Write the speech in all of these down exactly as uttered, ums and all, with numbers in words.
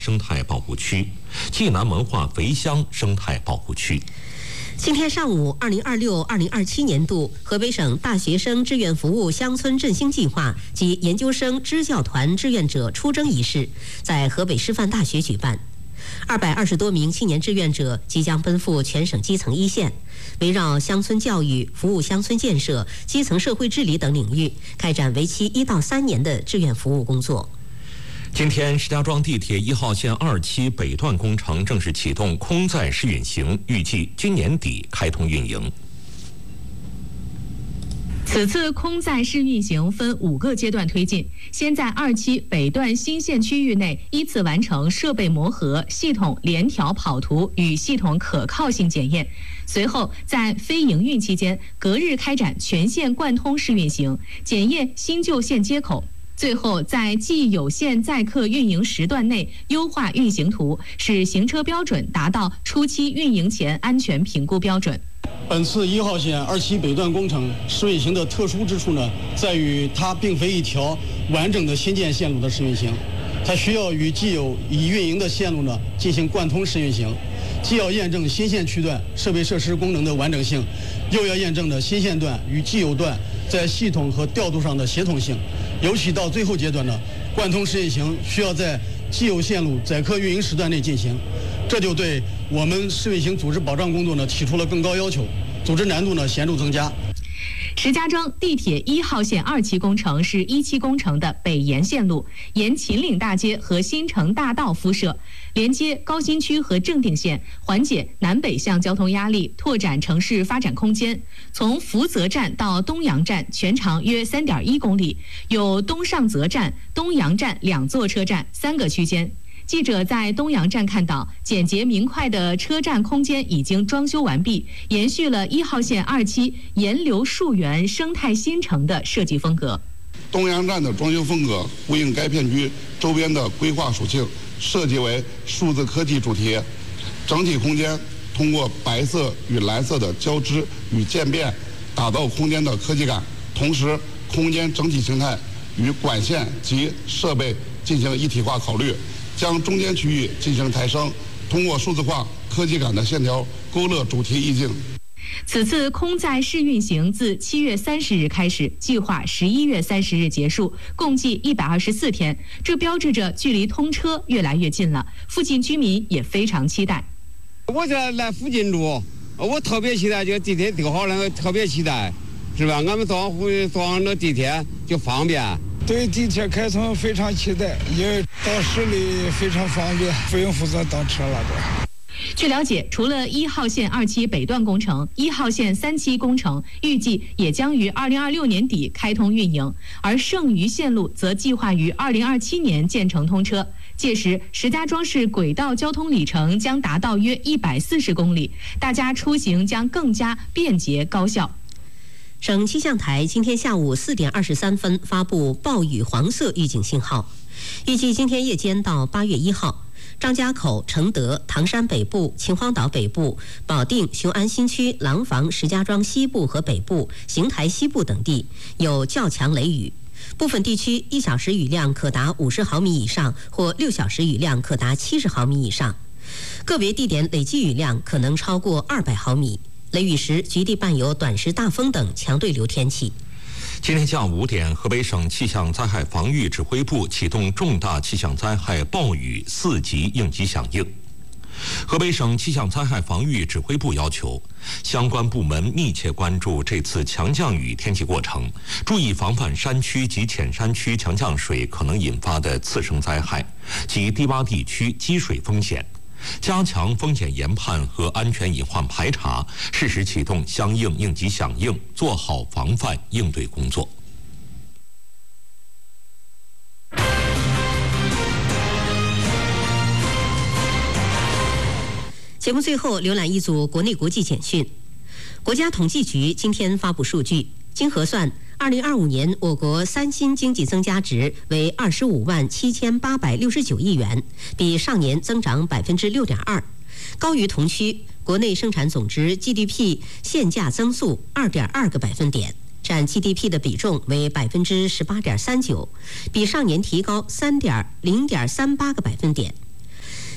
生态保护区、济南文化肥乡生态保护区。 今天上午， 二零二六二零二七年度河北省大学生志愿服务乡村振兴计划及研究生支教团志愿者出征仪式在河北师范大学举办。二百二十多名青年志愿者即将奔赴全省基层一线，围绕乡村教育、服务乡村建设、基层社会治理等领域，开展为期一到三年的志愿服务工作。 今天，石家庄地铁一号线二期北段工程正式启动空载试运行，预计今年底开通运营。 此次空载试运行分五个阶段推进，先在二期北段新线区域内依次完成设备磨合、系统联调跑图与系统可靠性检验，随后在非营运期间隔日开展全线贯通试运行，检验新旧线接口。最后，在既有线载客运营时段内优化运行图，使行车标准达到初期运营前安全评估标准。 本次一号线二期北段工程试运行的特殊之处呢，在于它并非一条完整的新建线路的试运行，它需要与既有已运营的线路呢进行贯通试运行，既要验证新线区段设备设施功能的完整性，又要验证的新线段与既有段在系统和调度上的协同性。尤其到最后阶段呢，贯通试运行需要在既有线路载客运营时段内进行，这就对我们试运行组织保障工作呢提出了更高要求，组织难度呢显著增加。 石家庄地铁一号线二期工程是一期工程的北延线路，沿秦岭大街和新城大道敷设，连接高新区和正定线，缓解南北向交通压力，拓展城市发展空间。从福泽站到东阳站全长约 三点一公里，有东上泽站、东阳站两座车站三个区间。记者在东阳站看到，简洁明快的车站空间已经装修完毕，延续了一号线二期沿流溯源生态新城的设计风格。 东阳站的装修风格呼应该片区周边的规划属性，设计为数字科技主题，整体空间通过白色与蓝色的交织与渐变，打造空间的科技感。同时，空间整体形态与管线及设备进行一体化考虑，将中间区域进行抬升，通过数字化科技感的线条勾勒主题意境。 此次空载试运行自七月三十日开始，计划十一月三十日结束，共计一百二十四天。这标志着距离通车越来越近了，附近居民也非常期待。 我这来附近住，我特别期待这个地铁修好了，特别期待，是吧？俺们坐上回坐上那地铁就方便。 对地铁开通非常期待，因为到市里非常方便，不用负责等车了都。 据了解，除了一号线二期北段工程，一号线三期工程预计也将于二零二六年底开通运营，而剩余线路则计划于二零二七年建成通车。届时，石家庄市轨道交通里程将达到约一百四十公里，大家出行将更加便捷高效。 省气象台今天下午四点二十三分发布暴雨黄色预警信号，预计今天夜间到八月一号，张家口、承德、唐山北部、秦皇岛北部、保定、雄安新区、廊坊、石家庄西部和北部、邢台西部等地有较强雷雨，部分地区一小时雨量可达五十毫米以上，或六小时雨量可达七十毫米以上，个别地点累计雨量可能超过二百毫米。雷雨时，局地伴有短时大风等强对流天气。 今天下午五点，河北省气象灾害防御指挥部启动重大气象灾害暴雨四级应急响应。河北省气象灾害防御指挥部要求，相关部门密切关注这次强降雨天气过程，注意防范山区及浅山区强降水可能引发的次生灾害及低洼地区积水风险，加强风险研判和安全隐患排查，适时启动相应应急响应，做好防范应对工作。 节目最后浏览一组国内国际简讯。国家统计局今天发布数据，经核算，二零二五年我国三新经济增加值为二十五万七千八百六十九亿元，比上年增长百分之六点二，高于同区。国内生产总值 G D P 现价增速二点二个百分点，占 G D P 的比重为百分之十八点三九，比上年提高三点零点三八个百分点。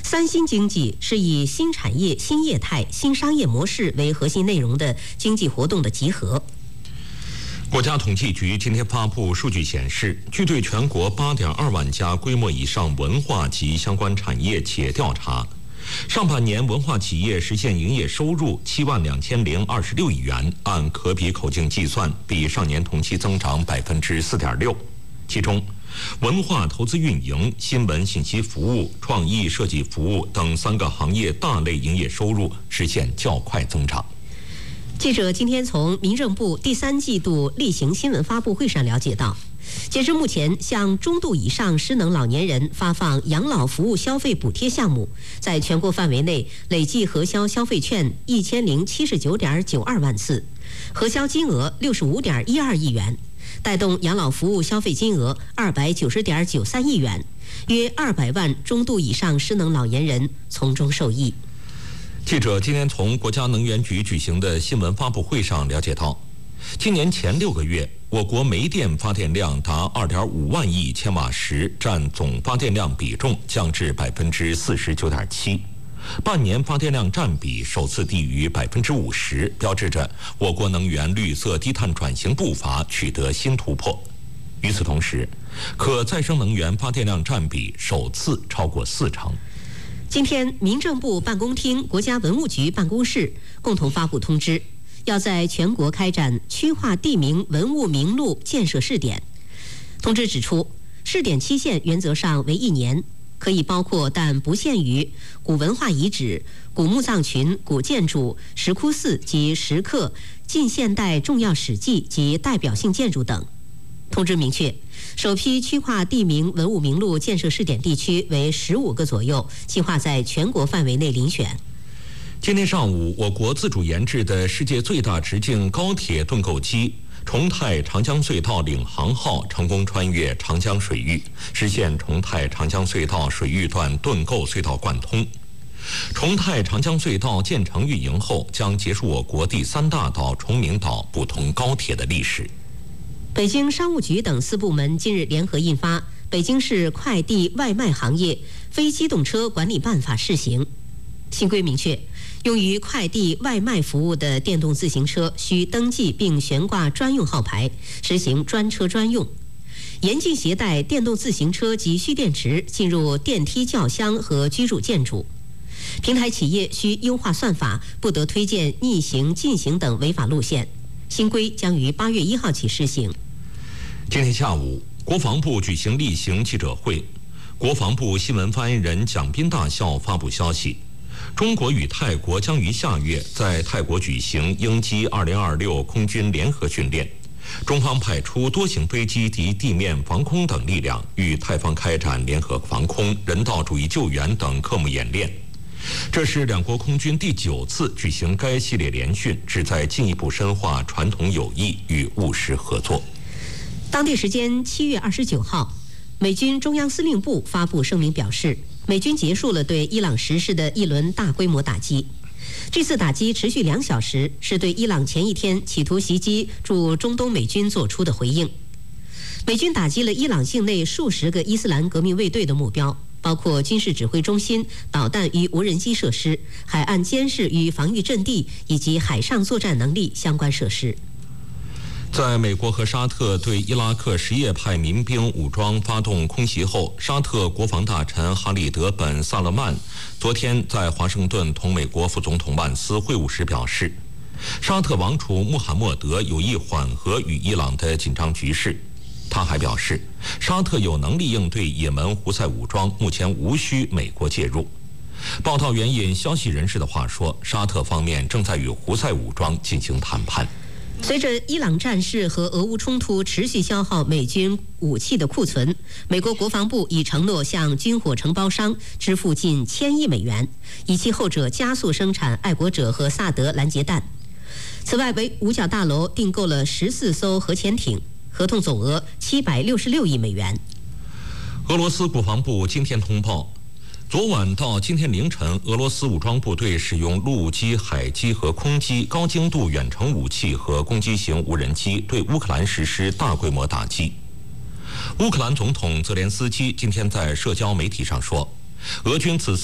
三新经济是以新产业、新业态、新商业模式为核心内容的经济活动的集合。 国家统计局今天发布数据显示，据对全国八点二万家规模以上文化及相关产业企业调查，上半年文化企业实现营业收入七万两千零二十六亿元，按可比口径计算，比上年同期增长百分之四点六。其中，文化投资运营、新闻信息服务、创意设计服务等三个行业大类营业收入实现较快增长。 记者今天从民政部第三季度例行新闻发布会上了解到，截至目前，向中度以上失能老年人发放养老服务消费补贴项目，在全国范围内累计核销消费券一千零七十九点九二万次，核销金额六十五点一二亿元，带动养老服务消费金额二百九十点九三亿元，约二百万中度以上失能老年人从中受益。 记者今天从国家能源局举行的新闻发布会上了解到，今年前六个月，我国煤电发电量达二点五万亿千瓦时，占总发电量比重降至百分之四十九点七，半年发电量占比首次低于百分之五十，标志着我国能源绿色低碳转型步伐取得新突破。与此同时，可再生能源发电量占比首次超过四成。 今天，民政部办公厅、国家文物局办公室共同发布通知，要在全国开展区划地名文物名录建设试点。通知指出，试点期限原则上为一年，可以包括但不限于古文化遗址、古墓葬群、古建筑、石窟寺及石刻、近现代重要史迹及代表性建筑等。通知明确，首批区划地名文物名录建设试点地区为十五个左右，计划在全国范围内遴选。 今天上午，我国自主研制的世界最大直径高铁盾构机重泰长江隧道领航号成功穿越长江水域，实现重泰长江隧道水域段盾构隧道贯通。重泰长江隧道建成运营后，将结束我国第三大岛崇明岛不通高铁的历史。 北京商务局等四部门近日联合印发《北京市快递外卖行业非机动车管理办法》试行。新规明确，用于快递外卖服务的电动自行车需登记并悬挂专用号牌，实行专车专用。严禁携带电动自行车及蓄电池进入电梯轿厢和居住建筑。平台企业需优化算法，不得推荐逆行、禁行等违法路线。新规将于八月一号起施行。 今天下午，国防部举行例行记者会，国防部新闻发言人蒋斌大校发布消息，中国与泰国将于下月在泰国举行鹰击二零二六空军联合训练，中方派出多型飞机及地面防空等力量，与泰方开展联合防空、人道主义救援等科目演练。这是两国空军第九次举行该系列联训，旨在进一步深化传统友谊与务实合作。 当地时间七月二十九号，美军中央司令部发布声明表示，美军结束了对伊朗实施的一轮大规模打击。这次打击持续两小时，是对伊朗前一天企图袭击驻中东美军做出的回应。美军打击了伊朗境内数十个伊斯兰革命卫队的目标，包括军事指挥中心、导弹与无人机设施、海岸监视与防御阵地以及海上作战能力相关设施。 在美国和沙特对伊拉克什叶派民兵武装发动空袭后，沙特国防大臣哈里德·本·萨勒曼昨天在华盛顿同美国副总统万斯会晤时表示，沙特王储穆罕默德有意缓和与伊朗的紧张局势。他还表示，沙特有能力应对也门胡塞武装，目前无需美国介入。报道援引消息人士的话说，沙特方面正在与胡塞武装进行谈判。 随着伊朗战事和俄乌冲突持续消耗美军武器的库存，美国国防部已承诺向军火承包商支付近千亿美元，以期后者加速生产爱国者和萨德拦截弹。此外，为五角大楼订购了十四艘核潜艇，合同总额七百六十六亿美元。 俄罗斯国防部今天通报，昨晚到今天凌晨，俄罗斯武装部队使用陆基、海基和空基高精度远程武器和攻击型无人机对乌克兰实施大规模打击。乌克兰总统泽连斯基今天在社交媒体上说，俄军此次